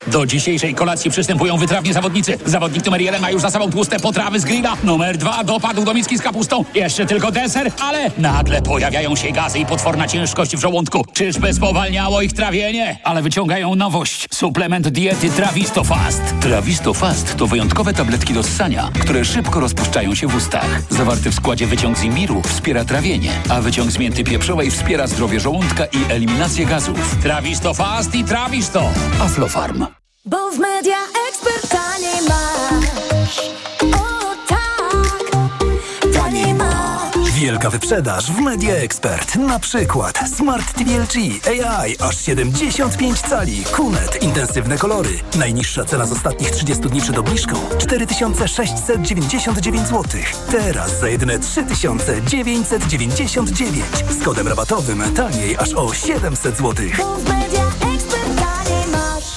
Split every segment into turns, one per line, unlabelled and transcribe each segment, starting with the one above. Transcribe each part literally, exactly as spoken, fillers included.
Do dzisiejszej kolacji przystępują wytrawni zawodnicy. Zawodnik numer jeden ma już za sobą tłuste potrawy z grilla. Numer dwa dopadł do miski z kapustą. Jeszcze tylko deser, ale nagle pojawiają się gazy i potworna ciężkość w żołądku. Czyżby spowalniało ich trawienie? Ale wyciągają nowość. Suplement diety Trawisto Fast. Trawisto Fast to wyjątkowe tabletki do ssania, które szybko rozpuszczają się w ustach. Zawarty w składzie wyciąg z imbiru wspiera trawienie, a wyciąg z mięty pieprzowej wspiera zdrowie żołądka i eliminację gazów. Trawisto Fast i Trawisto. Aflofarm.
Bo w Media Expert taniej masz. O tak, taniej masz.
Wielka wyprzedaż w Media Expert. Na przykład Smart T V L G A I aż siedemdziesiąt pięć cali. Q N E T intensywne kolory. Najniższa cena z ostatnich trzydziestu dni przed obniżką cztery tysiące sześćset dziewięćdziesiąt dziewięć złotych. Teraz za jedyne trzy tysiące dziewięćset dziewięćdziesiąt dziewięć. Z kodem rabatowym taniej aż o siedemset złotych.
Bo w Media Expert taniej masz.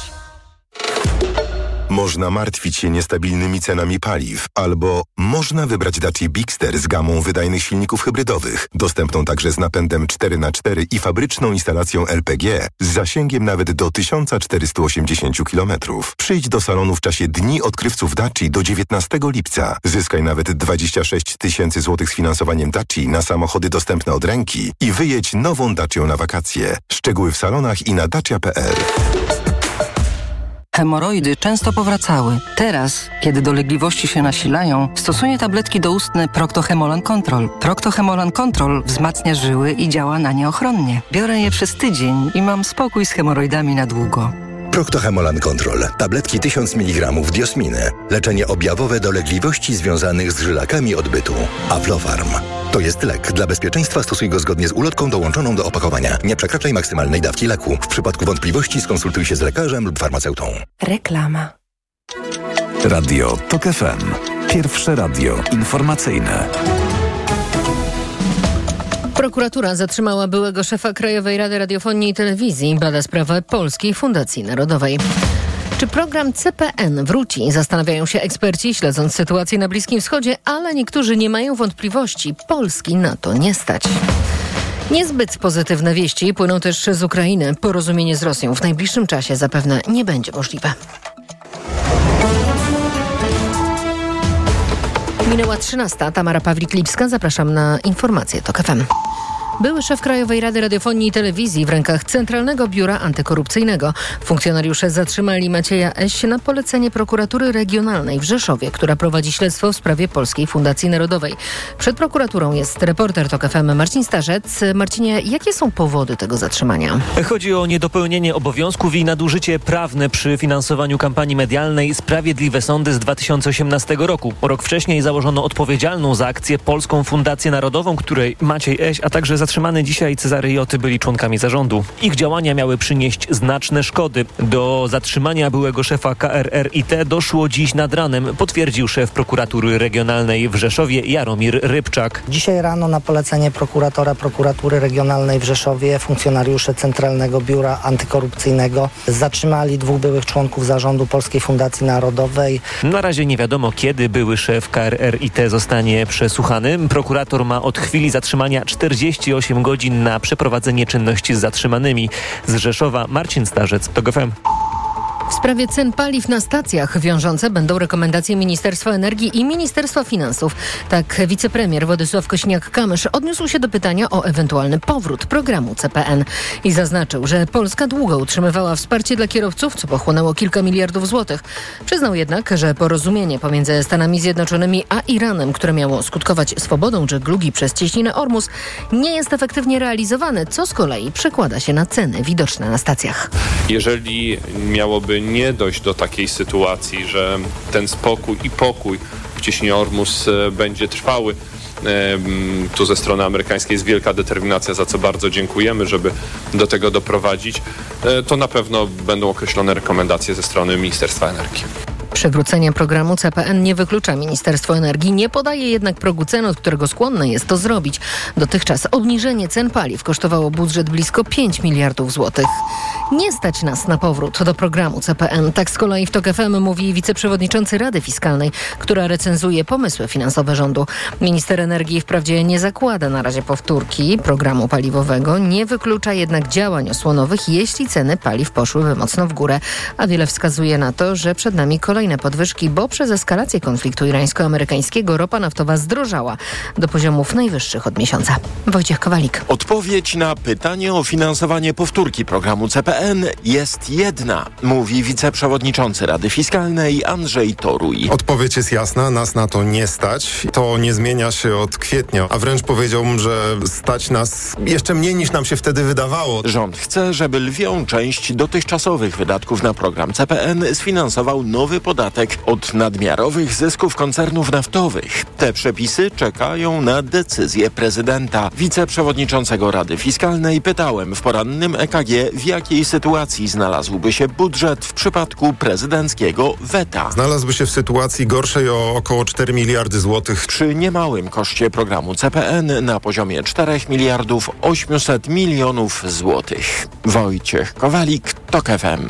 Można martwić się niestabilnymi cenami paliw, albo można wybrać Dacia Bigster z gamą wydajnych silników hybrydowych, dostępną także z napędem cztery na cztery i fabryczną instalacją L P G z zasięgiem nawet do tysiąc czterysta osiemdziesiąt kilometrów. Przyjdź do salonu w czasie Dni Odkrywców Daci do dziewiętnastego lipca. Zyskaj nawet dwadzieścia sześć tysięcy złotych z finansowaniem Daci na samochody dostępne od ręki i wyjedź nową Dacią na wakacje. Szczegóły w salonach i na dacia kropka p l.
Hemoroidy często powracały. Teraz, kiedy dolegliwości się nasilają, stosuję tabletki doustne Procto-Hemolan Control. Procto-Hemolan Control wzmacnia żyły i działa na nie ochronnie. Biorę je przez tydzień i mam spokój z hemoroidami na długo.
Procto-Hemolan Control. Tabletki tysiąc miligramów diosminy. Leczenie objawowe dolegliwości związanych z żylakami odbytu. Aflofarm. To jest lek. Dla bezpieczeństwa stosuj go zgodnie z ulotką dołączoną do opakowania. Nie przekraczaj maksymalnej dawki leku. W przypadku wątpliwości skonsultuj się z lekarzem lub farmaceutą.
Reklama.
Radio Tok F M. Pierwsze radio informacyjne.
Prokuratura zatrzymała byłego szefa Krajowej Rady Radiofonii i Telewizji. Bada sprawę Polskiej Fundacji Narodowej. Czy program C P N wróci? Zastanawiają się eksperci, śledząc sytuację na Bliskim Wschodzie, ale niektórzy nie mają wątpliwości. Polski na to nie stać. Niezbyt pozytywne wieści płyną też z Ukrainy. Porozumienie z Rosją w najbliższym czasie zapewne nie będzie możliwe. Minęła trzynasta. Tamara Pawlik-Lipska. Zapraszam na informacje Tok F M. Były szef Krajowej Rady Radiofonii i Telewizji w rękach Centralnego Biura Antykorupcyjnego. Funkcjonariusze zatrzymali Macieja Eś na polecenie prokuratury regionalnej w Rzeszowie, która prowadzi śledztwo w sprawie Polskiej Fundacji Narodowej. Przed prokuraturą jest reporter Tok F M Marcin Starzec. Marcinie, jakie są powody tego zatrzymania?
Chodzi o niedopełnienie obowiązków i nadużycie prawne przy finansowaniu kampanii medialnej Sprawiedliwe Sądy z dwa tysiące osiemnastego roku. Rok wcześniej założono odpowiedzialną za akcję Polską Fundację Narodową, której Maciej Eś, a także zatrzymany dzisiaj Cezary Joty byli członkami zarządu. Ich działania miały przynieść znaczne szkody. Do zatrzymania byłego szefa K R R I T doszło dziś nad ranem, potwierdził szef prokuratury regionalnej w Rzeszowie Jaromir Rybczak.
Dzisiaj rano na polecenie prokuratora prokuratury regionalnej w Rzeszowie funkcjonariusze Centralnego Biura Antykorupcyjnego zatrzymali dwóch byłych członków zarządu Polskiej Fundacji Narodowej.
Na razie nie wiadomo, kiedy były szef K R R I T zostanie przesłuchany. Prokurator ma od chwili zatrzymania czterdzieści osiem godzin na przeprowadzenie czynności z zatrzymanymi. Z Rzeszowa Marcin Starzec, Tok F M.
W sprawie cen paliw na stacjach wiążące będą rekomendacje Ministerstwa Energii i Ministerstwa Finansów. Tak wicepremier Władysław Kosiniak-Kamysz odniósł się do pytania o ewentualny powrót programu C P N i zaznaczył, że Polska długo utrzymywała wsparcie dla kierowców, co pochłonęło kilka miliardów złotych. Przyznał jednak, że porozumienie pomiędzy Stanami Zjednoczonymi a Iranem, które miało skutkować swobodą żeglugi przez cieśninę Ormus, nie jest efektywnie realizowane, co z kolei przekłada się na ceny widoczne na stacjach.
Jeżeli miałoby nie dojść do takiej sytuacji, że ten spokój i pokój w cieśninie Ormus będzie trwały, tu ze strony amerykańskiej jest wielka determinacja, za co bardzo dziękujemy, żeby do tego doprowadzić, to na pewno będą określone rekomendacje ze strony Ministerstwa Energii.
Przywrócenia programu C P N nie wyklucza Ministerstwo Energii, nie podaje jednak progu cen, od którego skłonne jest to zrobić. Dotychczas obniżenie cen paliw kosztowało budżet blisko pięć miliardów złotych. Nie stać nas na powrót do programu C P N. Tak z kolei w TOK F M mówi wiceprzewodniczący Rady Fiskalnej, która recenzuje pomysły finansowe rządu. Minister energii wprawdzie nie zakłada na razie powtórki programu paliwowego, nie wyklucza jednak działań osłonowych, jeśli ceny paliw poszłyby mocno w górę. A wiele wskazuje na to, że przed nami kolejne podwyżki, bo przez eskalację konfliktu irańsko-amerykańskiego ropa naftowa zdrożała do poziomów najwyższych od miesiąca. Wojciech Kowalik.
Odpowiedź na pytanie o finansowanie powtórki programu C P N jest jedna, mówi wiceprzewodniczący Rady Fiskalnej Andrzej Toruj.
Odpowiedź jest jasna, nas na to nie stać. To nie zmienia się od kwietnia, a wręcz powiedziałbym, że stać nas jeszcze mniej niż nam się wtedy wydawało.
Rząd chce, żeby lwią część dotychczasowych wydatków na program C P N sfinansował nowy podatek od nadmiarowych zysków koncernów naftowych. Te przepisy czekają na decyzję prezydenta. Wiceprzewodniczącego Rady Fiskalnej pytałem w porannym E K G, w jakiej sytuacji znalazłby się budżet w przypadku prezydenckiego weta.
Znalazłby się w sytuacji gorszej o około cztery miliardy złotych.
Przy niemałym koszcie programu C P N na poziomie czterech miliardów osiemset milionów złotych. Wojciech Kowalik, TOK F M.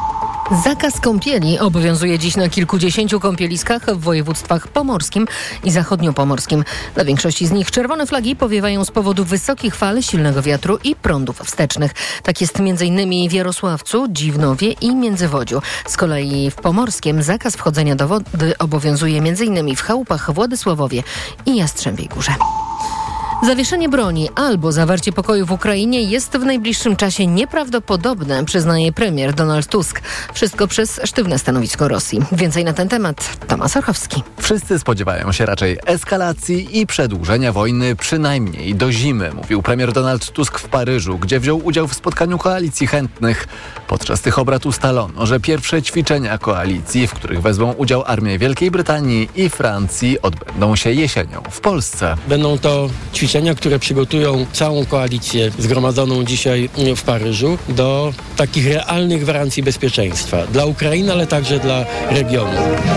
Zakaz kąpieli obowiązuje dziś na kilkudziesięciu kąpieliskach w województwach pomorskim i zachodniopomorskim. Na większości z nich czerwone flagi powiewają z powodu wysokich fal, silnego wiatru i prądów wstecznych. Tak jest m.in. w Jarosławcu, Dziwnowie i Międzywodziu. Z kolei w Pomorskiem zakaz wchodzenia do wody obowiązuje m.in. w Chałupach, Władysławowie i Jastrzębiej Górze. Zawieszenie broni albo zawarcie pokoju w Ukrainie jest w najbliższym czasie nieprawdopodobne, przyznaje premier Donald Tusk. Wszystko przez sztywne stanowisko Rosji. Więcej na ten temat Tomasz Orchowski.
Wszyscy spodziewają się raczej eskalacji i przedłużenia wojny przynajmniej do zimy, mówił premier Donald Tusk w Paryżu, gdzie wziął udział w spotkaniu koalicji chętnych. Podczas tych obrad ustalono, że pierwsze ćwiczenia koalicji, w których wezmą udział armie Wielkiej Brytanii i Francji, odbędą się jesienią w Polsce.
Będą to ćwiczenia, które przygotują całą koalicję zgromadzoną dzisiaj w Paryżu do takich realnych gwarancji bezpieczeństwa dla Ukrainy, ale także dla regionu.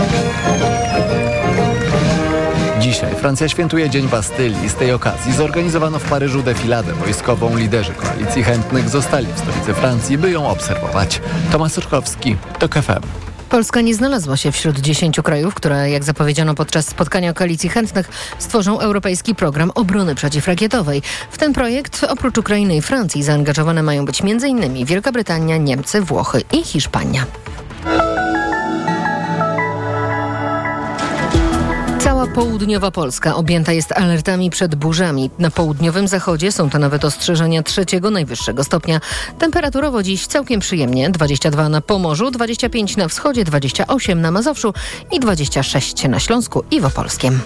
Dzisiaj Francja świętuje Dzień Bastylii. Z tej okazji zorganizowano w Paryżu defiladę wojskową. Liderzy koalicji chętnych zostali w stolicy Francji, by ją obserwować. Tomasz Surkowski, TOK F M.
Polska nie znalazła się wśród dziesięciu krajów, które, jak zapowiedziano podczas spotkania koalicji chętnych, stworzą europejski program obrony przeciwrakietowej. W ten projekt oprócz Ukrainy i Francji zaangażowane mają być m.in. Wielka Brytania, Niemcy, Włochy i Hiszpania. Cała południowa Polska objęta jest alertami przed burzami. Na południowym zachodzie są to nawet ostrzeżenia trzeciego najwyższego stopnia. Temperaturowo dziś całkiem przyjemnie. dwadzieścia dwa na Pomorzu, dwadzieścia pięć na wschodzie, dwadzieścia osiem na Mazowszu i dwadzieścia sześć na Śląsku i w Opolskiem.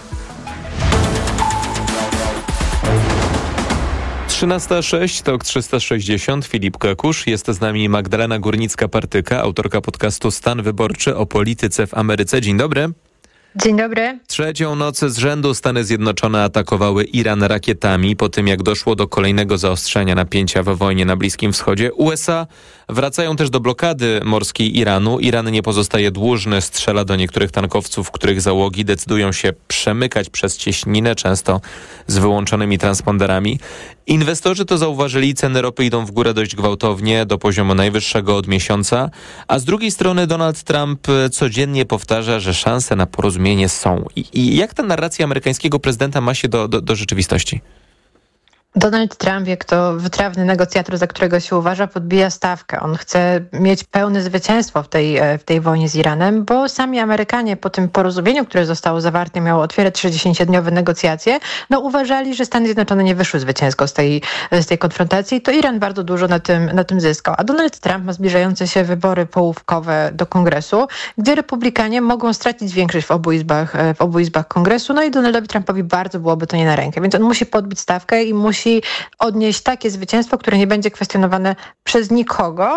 trzynasta sześć, TOK trzysta sześćdziesiąt, Filip Kekusz. Jest z nami Magdalena Górnicka-Partyka, autorka podcastu Stan Wyborczy o polityce w Ameryce. Dzień dobry.
Dzień dobry.
Trzecią noc z rzędu Stany Zjednoczone atakowały Iran rakietami po tym, jak doszło do kolejnego zaostrzenia napięcia we wojnie na Bliskim Wschodzie. U S A wracają też do blokady morskiej Iranu. Iran nie pozostaje dłużny, strzela do niektórych tankowców, których załogi decydują się przemykać przez cieśninę, często z wyłączonymi transponderami. Inwestorzy to zauważyli, ceny ropy idą w górę dość gwałtownie, do poziomu najwyższego od miesiąca, a z drugiej strony Donald Trump codziennie powtarza, że szanse na porozumienie są. I, i jak ta narracja amerykańskiego prezydenta ma się do, do, do rzeczywistości?
Donald Trump, jak to wytrawny negocjator, za którego się uważa, podbija stawkę. On chce mieć pełne zwycięstwo w tej, w tej wojnie z Iranem, bo sami Amerykanie po tym porozumieniu, które zostało zawarte, miało otwierać sześćdziesięciodniowe negocjacje, no uważali, że Stany Zjednoczone nie wyszły zwycięsko z tej, z tej konfrontacji. To Iran bardzo dużo na tym, na tym zyskał. A Donald Trump ma zbliżające się wybory połówkowe do Kongresu, gdzie Republikanie mogą stracić większość w obu izbach, w obu izbach Kongresu, no i Donaldowi Trumpowi bardzo byłoby to nie na rękę. Więc on musi podbić stawkę i musi musi odnieść takie zwycięstwo, które nie będzie kwestionowane przez nikogo.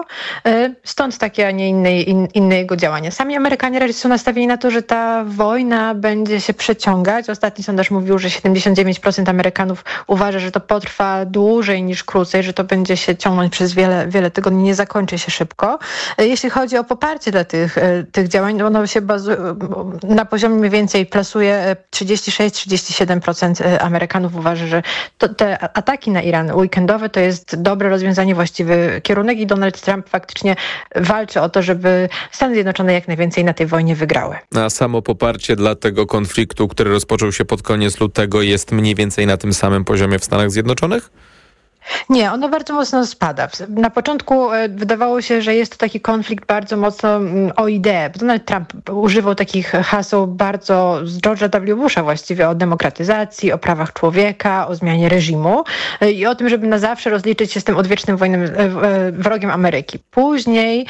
Stąd takie, a nie inne, in, inne jego działania. Sami Amerykanie raczej są nastawieni na to, że ta wojna będzie się przeciągać. Ostatni sondaż mówił, że siedemdziesiąt dziewięć procent Amerykanów uważa, że to potrwa dłużej niż krócej, że to będzie się ciągnąć przez wiele, wiele tygodni, nie zakończy się szybko. Jeśli chodzi o poparcie dla tych, tych działań, ono się bazuje, na poziomie mniej więcej plasuje trzydzieści sześć do trzydziestu siedmiu procent Amerykanów uważa, że to, te ataki na Iran weekendowe to jest dobre rozwiązanie, właściwy kierunek i Donald Trump faktycznie walczy o to, żeby Stany Zjednoczone jak najwięcej na tej wojnie wygrały.
A samo poparcie dla tego konfliktu, który rozpoczął się pod koniec lutego, jest mniej więcej na tym samym poziomie w Stanach Zjednoczonych?
Nie, ono bardzo mocno spada. Na początku wydawało się, że jest to taki konflikt bardzo mocno o ideę. Donald Trump używał takich haseł bardzo z George'a W. Busha właściwie o demokratyzacji, o prawach człowieka, o zmianie reżimu i o tym, żeby na zawsze rozliczyć się z tym odwiecznym wojennym wrogiem Ameryki. Później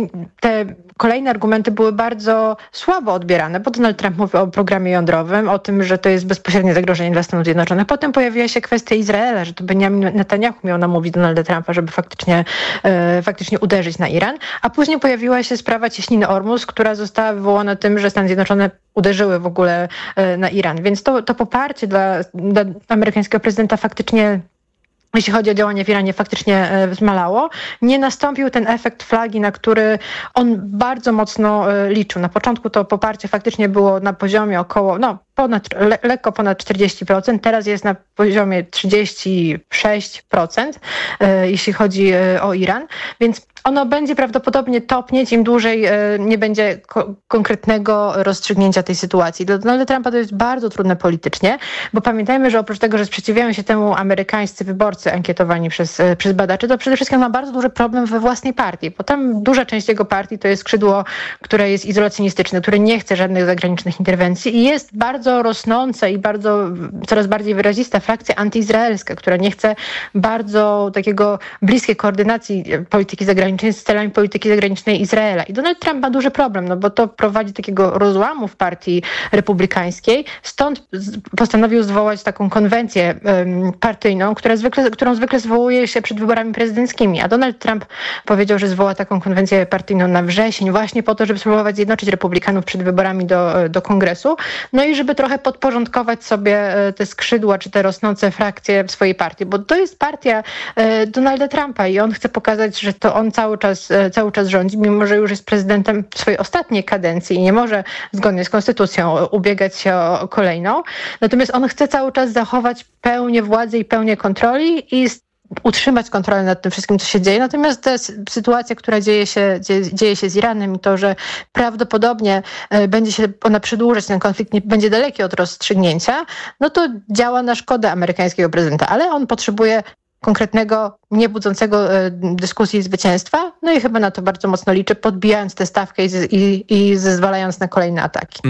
te kolejne argumenty były bardzo słabo odbierane, bo Donald Trump mówił o programie jądrowym, o tym, że to jest bezpośrednie zagrożenie dla Stanów Zjednoczonych. Potem pojawiła się kwestia Izraela, że to Benjamin Netanyahu miał namówić Donalda Trumpa, żeby faktycznie, e, faktycznie uderzyć na Iran. A później pojawiła się sprawa cieśniny Ormus, która została wywołana tym, że Stany Zjednoczone uderzyły w ogóle e, na Iran. Więc to, to poparcie dla, dla amerykańskiego prezydenta faktycznie, jeśli chodzi o działanie w Iranie, faktycznie zmalało. Nie nastąpił ten efekt flagi, na który on bardzo mocno liczył. Na początku to poparcie faktycznie było na poziomie około, no ponad, le, lekko ponad czterdzieści procent. Teraz jest na poziomie trzydzieści sześć procent, jeśli chodzi o Iran. Więc ono będzie prawdopodobnie topnieć, im dłużej nie będzie ko- konkretnego rozstrzygnięcia tej sytuacji. Dla Donalda Trumpa to jest bardzo trudne politycznie, bo pamiętajmy, że oprócz tego, że sprzeciwiają się temu amerykańscy wyborcy ankietowani przez, przez badaczy, to przede wszystkim ma bardzo duży problem we własnej partii, bo tam duża część jego partii to jest skrzydło, które jest izolacjonistyczne, które nie chce żadnych zagranicznych interwencji i jest bardzo rosnąca i bardzo, coraz bardziej wyrazista frakcja antyizraelska, która nie chce bardzo takiego bliskiej koordynacji polityki zagranicznej z celami polityki zagranicznej Izraela. I Donald Trump ma duży problem, no bo to prowadzi do takiego rozłamu w partii republikańskiej. Stąd postanowił zwołać taką konwencję um, partyjną, która zwykle, którą zwykle zwołuje się przed wyborami prezydenckimi. A Donald Trump powiedział, że zwoła taką konwencję partyjną na wrzesień właśnie po to, żeby spróbować zjednoczyć republikanów przed wyborami do, do kongresu. No i żeby trochę podporządkować sobie te skrzydła, czy te rosnące frakcje w swojej partii, bo to jest partia Donalda Trumpa i on chce pokazać, że to on cały czas, cały czas rządzi, mimo że już jest prezydentem swojej ostatniej kadencji i nie może zgodnie z konstytucją ubiegać się o kolejną. Natomiast on chce cały czas zachować pełnię władzy i pełnię kontroli i utrzymać kontrolę nad tym wszystkim, co się dzieje. Natomiast ta sytuacja, która dzieje się, dzieje, dzieje się z Iranem i to, że prawdopodobnie będzie się ona przedłużać, ten konflikt nie będzie daleki od rozstrzygnięcia, no to działa na szkodę amerykańskiego prezydenta, ale on potrzebuje konkretnego, niebudzącego e, dyskusji zwycięstwa. No i chyba na to bardzo mocno liczy, podbijając tę stawkę i, i, i zezwalając na kolejne ataki.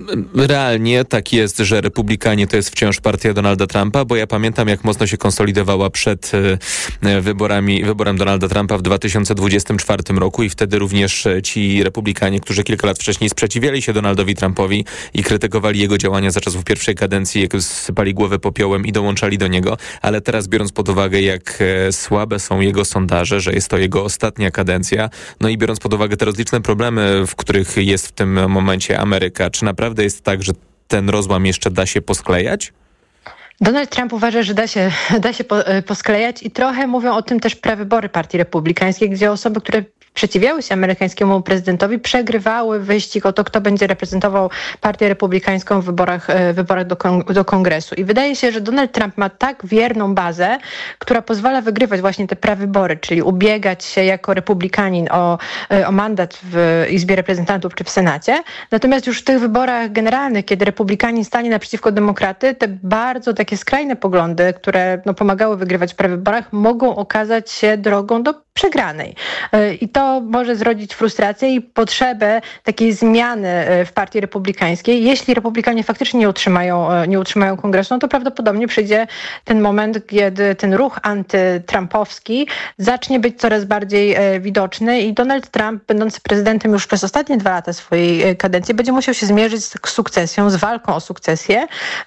Realnie tak jest, że Republikanie to jest wciąż partia Donalda Trumpa, bo ja pamiętam, jak mocno się konsolidowała przed e, wyborami, wyborem Donalda Trumpa w dwa tysiące dwudziestym czwartym roku i wtedy również ci Republikanie, którzy kilka lat wcześniej sprzeciwiali się Donaldowi Trumpowi i krytykowali jego działania za czasów pierwszej kadencji, jak sypali głowę popiołem i dołączali do niego, ale teraz biorąc pod uwagę, jak słabe są jego sondaże, że jest to jego ostatnia kadencja, no i biorąc pod uwagę te rozliczne problemy, w których jest w tym momencie Ameryka, czy naprawdę jest tak, że ten rozłam jeszcze da się posklejać?
Donald Trump uważa, że da się, da się po, posklejać i trochę mówią o tym też prewybory Partii Republikańskiej, gdzie osoby, które sprzeciwiały się amerykańskiemu prezydentowi, przegrywały wyścig o to, kto będzie reprezentował Partię Republikańską w wyborach, wyborach do, kong- do Kongresu. I wydaje się, że Donald Trump ma tak wierną bazę, która pozwala wygrywać właśnie te prawybory, czyli ubiegać się jako republikanin o, o mandat w Izbie Reprezentantów czy w Senacie. Natomiast już w tych wyborach generalnych, kiedy republikanin stanie naprzeciwko demokraty, te bardzo takie skrajne poglądy, które no, pomagały wygrywać w prawyborach, mogą okazać się drogą do przegranej. I to może zrodzić frustrację i potrzebę takiej zmiany w partii republikańskiej. Jeśli republikanie faktycznie nie utrzymają, nie utrzymają kongresu, no to prawdopodobnie przyjdzie ten moment, kiedy ten ruch antytrumpowski zacznie być coraz bardziej widoczny i Donald Trump, będący prezydentem już przez ostatnie dwa lata swojej kadencji, będzie musiał się zmierzyć z sukcesją, z walką o sukcesję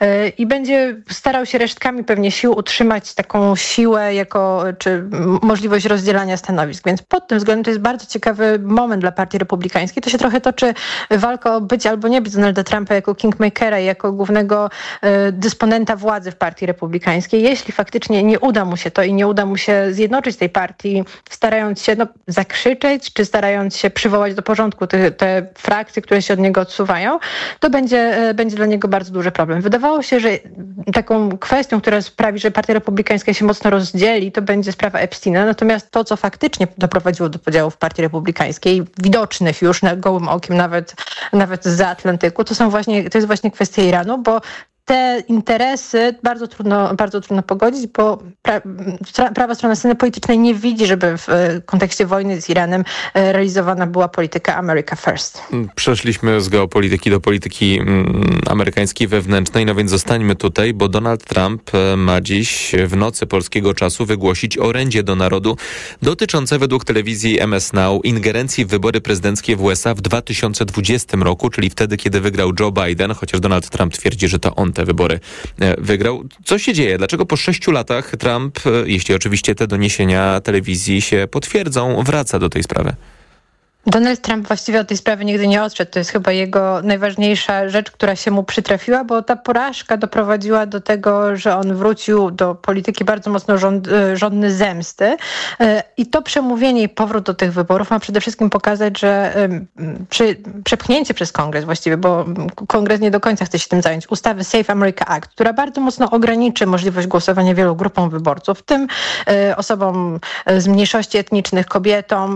i będzie starał się resztkami pewnie sił utrzymać taką siłę jako, czy możliwość rozdzielania stanowisk. Więc pod tym względem to jest bardzo ciekawy moment dla partii republikańskiej. To się trochę toczy walka o być albo nie być Donalda Trumpa jako kingmakera i jako głównego y, dysponenta władzy w partii republikańskiej. Jeśli faktycznie nie uda mu się to i nie uda mu się zjednoczyć tej partii, starając się no, zakrzyczeć, czy starając się przywołać do porządku te, te frakcje, które się od niego odsuwają, to będzie, y, będzie dla niego bardzo duży problem. Wydawało się, że taką kwestią, która sprawi, że partia republikańska się mocno rozdzieli, to będzie sprawa Epsteina. Natomiast to, co faktycznie doprowadziło do podziałów w partii republikańskiej, widocznych już na gołym okiem, nawet, nawet zza Atlantyku, to są właśnie, to jest właśnie kwestia Iranu, bo te interesy bardzo trudno, bardzo trudno pogodzić, bo pra, prawa strona sceny politycznej nie widzi, żeby w kontekście wojny z Iranem realizowana była polityka America First.
Przeszliśmy z geopolityki do polityki mm, amerykańskiej wewnętrznej, no więc zostańmy tutaj, bo Donald Trump ma dziś w nocy polskiego czasu wygłosić orędzie do narodu dotyczące według telewizji M S Now ingerencji w wybory prezydenckie w U S A w dwa tysiące dwudziestym roku, czyli wtedy, kiedy wygrał Joe Biden, chociaż Donald Trump twierdzi, że to on te wybory wygrał. Co się dzieje? Dlaczego po sześciu latach Trump, jeśli oczywiście te doniesienia telewizji się potwierdzą, wraca do tej sprawy?
Donald Trump właściwie od tej sprawy nigdy nie odszedł. To jest chyba jego najważniejsza rzecz, która się mu przytrafiła, bo ta porażka doprowadziła do tego, że on wrócił do polityki bardzo mocno rząd, żądny zemsty. I to przemówienie i powrót do tych wyborów ma przede wszystkim pokazać, że przy, przepchnięcie przez Kongres właściwie, bo Kongres nie do końca chce się tym zająć, ustawy Safe America Act, która bardzo mocno ograniczy możliwość głosowania wielu grupom wyborców, w tym osobom z mniejszości etnicznych, kobietom,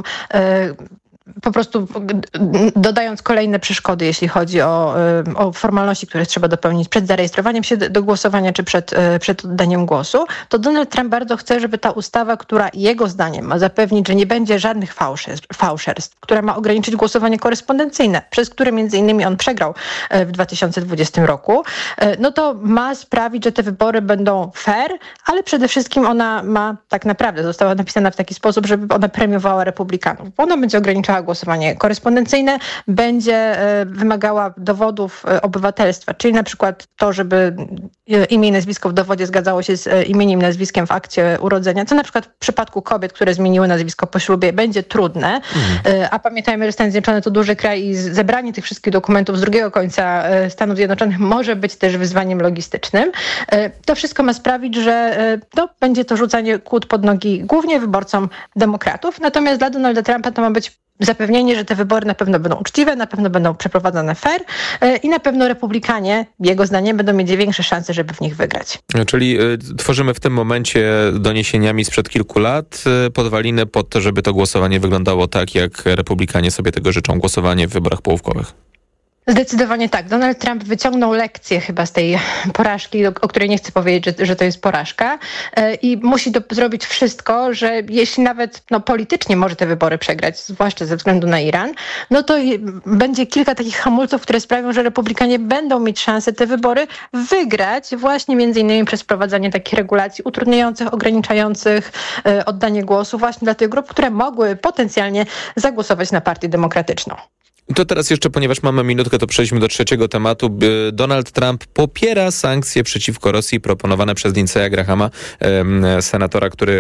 po prostu dodając kolejne przeszkody, jeśli chodzi o, o formalności, które trzeba dopełnić przed zarejestrowaniem się do głosowania, czy przed, przed oddaniem głosu, to Donald Trump bardzo chce, żeby ta ustawa, która jego zdaniem ma zapewnić, że nie będzie żadnych fałszerstw, fałszerstw która ma ograniczyć głosowanie korespondencyjne, przez które między innymi on przegrał w dwa tysiące dwudziestym roku, no to ma sprawić, że te wybory będą fair, ale przede wszystkim ona ma, tak naprawdę została napisana w taki sposób, żeby ona premiowała republikanów. Ona będzie ograniczała głosowanie korespondencyjne, będzie wymagała dowodów obywatelstwa, czyli na przykład to, żeby imię i nazwisko w dowodzie zgadzało się z imieniem i nazwiskiem w akcie urodzenia, co na przykład w przypadku kobiet, które zmieniły nazwisko po ślubie, będzie trudne. Mhm. A pamiętajmy, że Stany Zjednoczone to duży kraj i zebranie tych wszystkich dokumentów z drugiego końca Stanów Zjednoczonych może być też wyzwaniem logistycznym. To wszystko ma sprawić, że no, będzie to rzucanie kłód pod nogi głównie wyborcom demokratów, natomiast dla Donalda Trumpa to ma być zapewnienie, że te wybory na pewno będą uczciwe, na pewno będą przeprowadzone fair i na pewno republikanie, jego zdaniem, będą mieć większe szanse, żeby w nich wygrać.
Czyli y, tworzymy w tym momencie doniesieniami sprzed kilku lat y, podwaliny pod to, żeby to głosowanie wyglądało tak, jak republikanie sobie tego życzą, głosowanie w wyborach połówkowych.
Zdecydowanie tak. Donald Trump wyciągnął lekcję chyba z tej porażki, o której nie chcę powiedzieć, że, że to jest porażka i musi to zrobić wszystko, że jeśli nawet no, politycznie może te wybory przegrać, zwłaszcza ze względu na Iran, no to będzie kilka takich hamulców, które sprawią, że republikanie będą mieć szansę te wybory wygrać właśnie między innymi przez wprowadzanie takich regulacji utrudniających, ograniczających oddanie głosu właśnie dla tych grup, które mogły potencjalnie zagłosować na Partię Demokratyczną.
To teraz jeszcze, ponieważ mamy minutkę, to przejdźmy do trzeciego tematu. Donald Trump popiera sankcje przeciwko Rosji proponowane przez Lindsey'a Grahama, senatora, który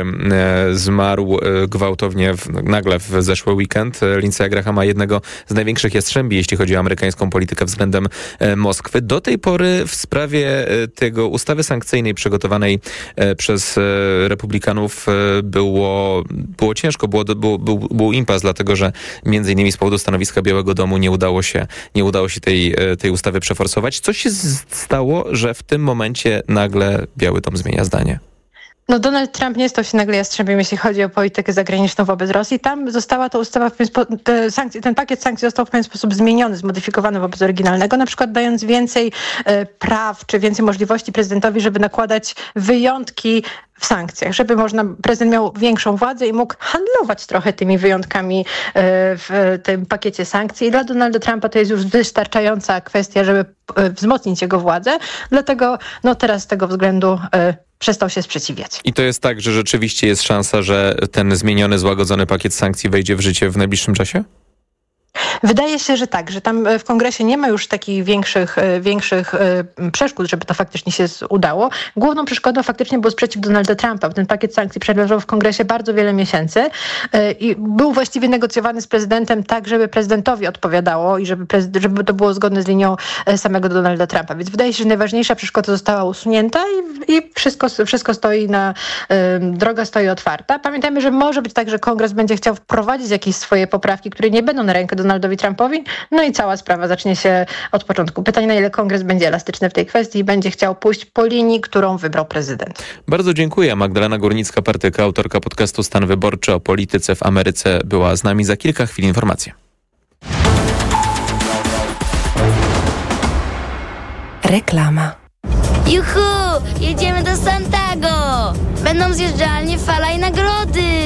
zmarł gwałtownie w, nagle w zeszły weekend. Lindsey'a Grahama, jednego z największych jastrzębi, jeśli chodzi o amerykańską politykę względem Moskwy. Do tej pory w sprawie tego ustawy sankcyjnej przygotowanej przez republikanów było, było ciężko, było, było, był, był impas, dlatego że między innymi z powodu stanowiska Białego Domu nie udało się, nie udało się tej, tej ustawy przeforsować. Co się stało, że w tym momencie nagle Biały Dom zmienia zdanie?
No Donald Trump nie stał się nagle jastrzębiem, jeśli chodzi o politykę zagraniczną wobec Rosji. Tam została ta ustawa, w pewien spo- te sankcje, ten pakiet sankcji został w pewien sposób zmieniony, zmodyfikowany wobec oryginalnego, na przykład dając więcej e, praw, czy więcej możliwości prezydentowi, żeby nakładać wyjątki w sankcjach, żeby można, prezydent miał większą władzę i mógł handlować trochę tymi wyjątkami w tym pakiecie sankcji. I dla Donalda Trumpa to jest już wystarczająca kwestia, żeby wzmocnić jego władzę. Dlatego no teraz z tego względu przestał się sprzeciwiać.
I to jest tak, że rzeczywiście jest szansa, że ten zmieniony, złagodzony pakiet sankcji wejdzie w życie w najbliższym czasie?
Wydaje się, że tak, że tam w Kongresie nie ma już takich większych, większych przeszkód, żeby to faktycznie się udało. Główną przeszkodą faktycznie był sprzeciw Donalda Trumpa. Ten pakiet sankcji przeleżał w Kongresie bardzo wiele miesięcy i był właściwie negocjowany z prezydentem tak, żeby prezydentowi odpowiadało i żeby, prezyd- żeby to było zgodne z linią samego Donalda Trumpa. Więc wydaje się, że najważniejsza przeszkoda została usunięta i, i wszystko, wszystko stoi na, droga stoi otwarta. Pamiętajmy, że może być tak, że Kongres będzie chciał wprowadzić jakieś swoje poprawki, które nie będą na rękę Donaldowi Trumpowi, no i cała sprawa zacznie się od początku. Pytanie, na ile Kongres będzie elastyczny w tej kwestii i będzie chciał pójść po linii, którą wybrał prezydent.
Bardzo dziękuję. Magdalena Górnicka-Partyka, autorka podcastu Stan Wyborczy o polityce w Ameryce, była z nami. Za kilka chwil informacje.
Reklama.
Juhu! Jedziemy do Santago! Będą zjeżdżalnie, fala i nagrody!